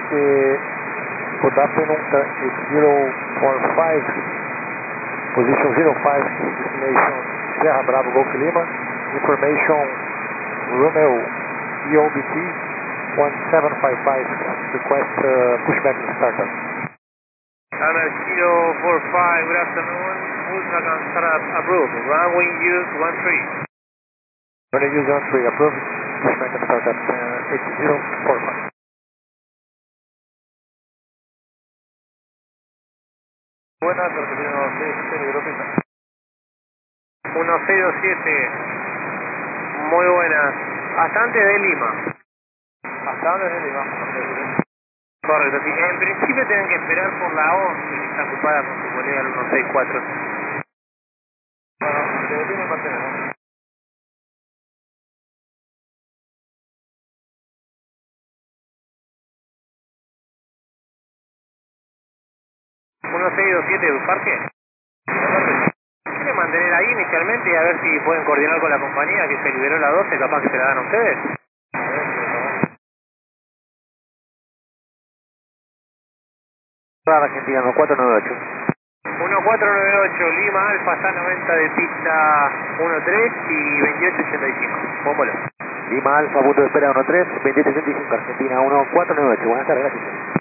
Good afternoon, it's 045, position 05, destination Sierra Bravo Golf Lima, information Romeo EOBT 1755, request pushback and startup. Runner 045, good afternoon, pushback and startup approved, runway use 13. Runway use 13, approved, pushback and startup 8045. Buenas, repetiendo 627, Europita. 107, muy buenas, hasta antes de Lima. ¿Hasta dónde es Lima? Correcto, sí. En principio tienen que esperar por la 11, que está ocupada con su colega el 164. Bueno, desde Lima mantenemos. ¿1627 parque? ¿Quieren mantener ahí inicialmente y a ver si pueden coordinar con la compañía que se liberó la 12, capaz que se la dan a ustedes? Argentina 1498. 1498, Lima Alfa, está 90 de pista 13 y 2885. Póngalo. Lima Alfa, punto de espera 13, 2885, Argentina 1498. Buenas tardes, gracias.